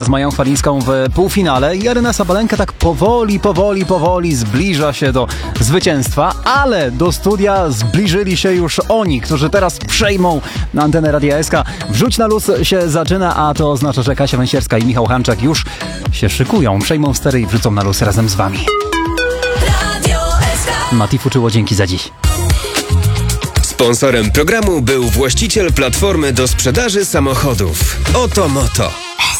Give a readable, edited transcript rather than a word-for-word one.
Mają Chwalińską w półfinale i Aryna Sabalenka tak powoli zbliża się do zwycięstwa, ale do studia zbliżyli się już oni, którzy teraz przejmą na antenę Radia SK. Wrzuć na luz się zaczyna, a to oznacza, że Kasia Węsierska i Michał Hanczak już się szykują, przejmą stery i wrzucą na luz razem z wami. Mati Fuczyło, dzięki za dziś. Sponsorem programu był właściciel platformy do sprzedaży samochodów Oto Moto.